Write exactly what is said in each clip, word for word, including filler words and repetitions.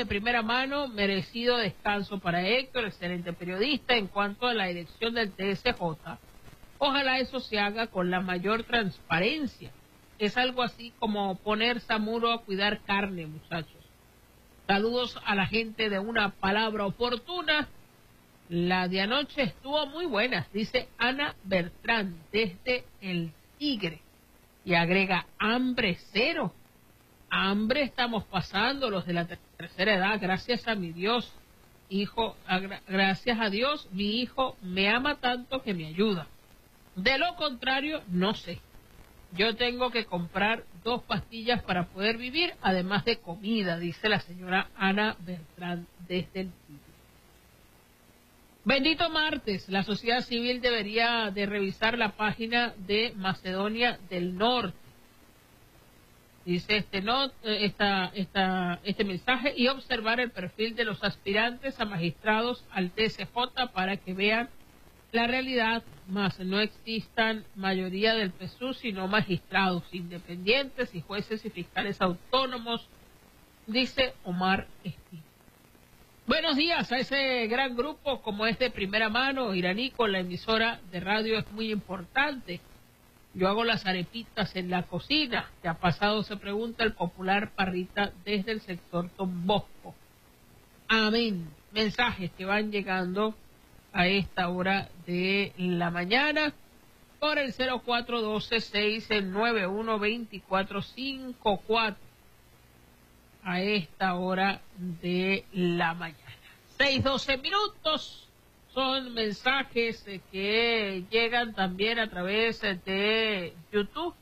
de primera mano, merecido descanso para Héctor, excelente periodista. En cuanto a la dirección del T S J, ojalá eso se haga con la mayor transparencia. Es algo así como ponerse a muro a cuidar carne, muchachos. Saludos a la gente de Una Palabra Oportuna. La de anoche estuvo muy buena, dice Ana Bertrán, desde El Tigre. Y agrega, hambre cero. Hambre estamos pasando los de la tercera edad, gracias a mi Dios. Hijo, agra- gracias a Dios, mi hijo me ama tanto que me ayuda. De lo contrario, no sé. Yo tengo que comprar dos pastillas para poder vivir, además de comida, dice la señora Ana Bertrán desde El Tigre. Bendito martes, la sociedad civil debería de revisar la página de Macedonia del Norte. Dice este no, esta, esta, este mensaje, y observar el perfil de los aspirantes a magistrados al T S J para que vean la realidad, más no existan mayoría del P S U, sino magistrados independientes y jueces y fiscales autónomos, dice Omar Espino. Buenos días a ese gran grupo como es de primera mano, iraní, con la emisora de radio es muy importante. Yo hago las arepitas en la cocina. ¿Qué ha pasado? Se pregunta el popular Parrita desde el sector Don Bosco. Amén. Mensajes que van llegando a esta hora de la mañana por el cero cuatro uno dos seis nueve uno dos cuatro cinco cuatro a esta hora de la mañana. seis doce minutos. Son mensajes que llegan también a través de YouTube,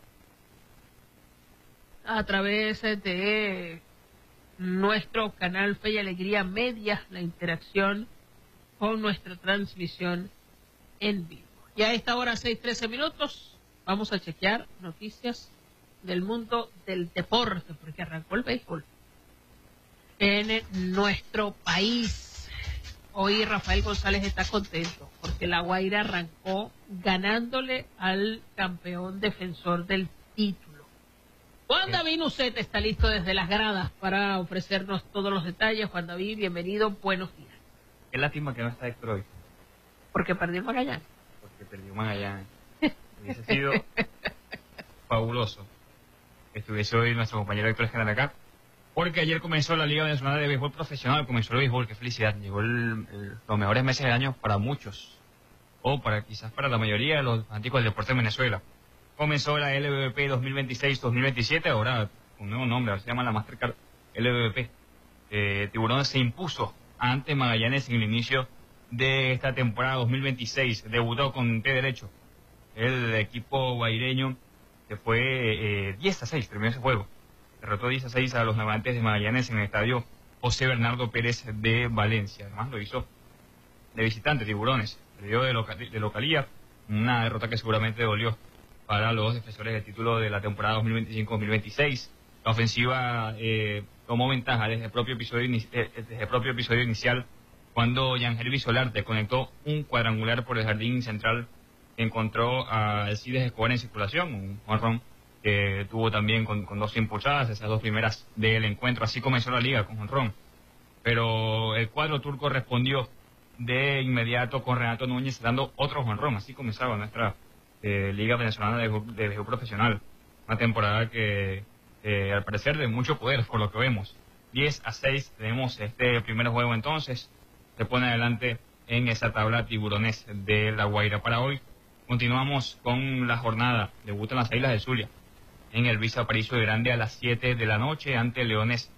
a través de nuestro canal Fe y Alegría Media, la interacción con nuestra transmisión en vivo. Y a esta hora, seis trece minutos, vamos a chequear noticias del mundo del deporte, porque arrancó el béisbol en nuestro país. Hoy Rafael González está contento porque La Guaira arrancó ganándole al campeón defensor del título. Juan David Nucet está listo desde las gradas para ofrecernos todos los detalles. Juan David, bienvenido, buenos días. Qué lástima que no está Héctor hoy. Porque perdió Magallanes. Porque perdió Magallanes. Hubiese sido fabuloso que estuviese hoy nuestro compañero Héctor Escalera acá. Porque ayer comenzó la Liga Venezolana de Béisbol Profesional, comenzó el béisbol, qué felicidad. Llegó el, el, los mejores meses del año para muchos, o para quizás para la mayoría de los fanáticos del deporte en Venezuela. Comenzó la L V P dos mil veintiséis dos mil veintisiete, ahora con un nuevo nombre, ahora se llama la Mastercard L V P. Eh, Tiburón se impuso ante Magallanes en el inicio de esta temporada dos mil veintiséis, debutó con pie derecho. El equipo guaireño que fue eh, diez a seis, terminó ese juego. Derrotó diez a seis a los Navegantes de Magallanes en el estadio José Bernardo Pérez de Valencia. Además lo hizo de visitante, Tiburones. Perdió de, loca de localía, una derrota que seguramente dolió para los defensores del título de la temporada dos mil veinticinco dos mil veintiséis. La ofensiva eh, tomó ventaja desde el propio episodio, eh, desde el propio episodio inicial, cuando Yangervis Solarte conectó un cuadrangular por el jardín central que encontró a Alcides Escobar en circulación, un jonrón que tuvo también con, con dos impulsadas, esas dos primeras del encuentro. Así comenzó la liga, con jonrón. Pero el cuadro turco respondió de inmediato con Renato Núñez dando otro jonrón. Así comenzaba nuestra eh, Liga Venezolana de, de Béisbol Profesional. Una temporada que, eh, al parecer, de mucho poder, por lo que vemos. diez a seis tenemos este primer juego entonces. Se pone adelante en esa tabla Tiburones de La Guaira. Para hoy continuamos con la jornada. Debutan las Águilas del Zulia en el Visa Aparicio de Grande a las siete de la noche ante Leones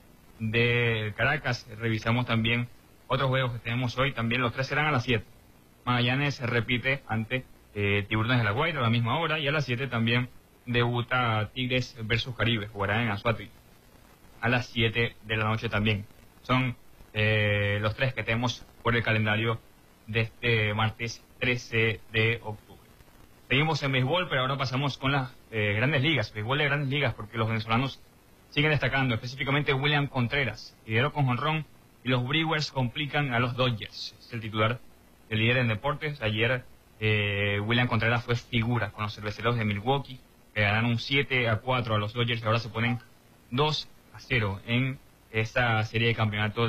de Caracas. Revisamos también otros juegos que tenemos hoy, también los tres serán a las siete. Magallanes se repite ante eh, Tiburones de La Guaira a la misma hora, y a las siete también debuta Tigres versus Caribe, jugarán en Anzoátegui a las siete de la noche también. Son eh, los tres que tenemos por el calendario de este martes trece de octubre. Seguimos en béisbol, pero ahora pasamos con las eh, grandes ligas, béisbol de grandes ligas, porque los venezolanos siguen destacando, específicamente William Contreras, lidero con jonrón, y los Brewers complican a los Dodgers. Es el titular, el líder en deportes. Ayer eh, William Contreras fue figura con los cerveceros de Milwaukee, que ganaron siete a cuatro a los Dodgers, y ahora se ponen dos a cero en esta serie de campeonato